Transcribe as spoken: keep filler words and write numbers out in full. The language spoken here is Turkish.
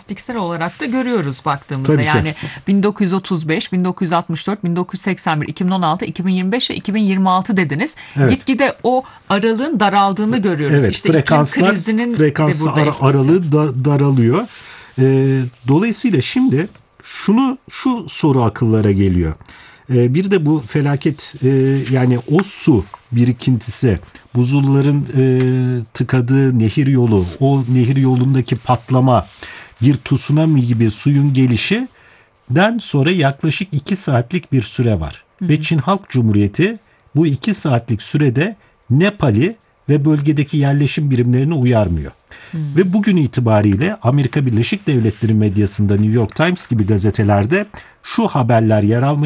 istatistiksel olarak da görüyoruz baktığımızda. Tabii ki. Yani bin dokuz yüz otuz beş, bin dokuz yüz altmış dört, bin dokuz yüz seksen bir, iki bin on altı, iki bin yirmi beş ve iki bin yirmi altı dediniz. Evet. Gitgide o aralığın daraldığını görüyoruz. Evet, işte frekanslar, iklim krizinin frekans de burada ara, etkisi. aralığı da, daralıyor. Ee, dolayısıyla şimdi şunu şu soru akıllara geliyor. Ee, bir de bu felaket e, yani o su birikintisi, buzulların e, tıkadığı nehir yolu, o nehir yolundaki patlama, bir tsunami gibi suyun gelişinden sonra yaklaşık iki saatlik bir süre var. Hı hı. Ve Çin Halk Cumhuriyeti bu iki saatlik sürede Nepal'i ve bölgedeki yerleşim birimlerini uyarmıyor. Hmm. Ve bugün itibariyle Amerika Birleşik Devletleri medyasında New York Times gibi gazetelerde şu haberler yer almaya